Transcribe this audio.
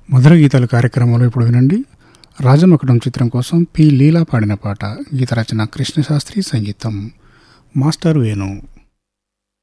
మధుర గీతాలు కార్యక్రమంలో ఇప్పుడు వినండి. రాజమకుటం చిత్రం కోసం పి లీలా పాడిన పాట. గీత రచన కృష్ణశాస్త్రి, సంగీతం మాస్టర్ వేణు.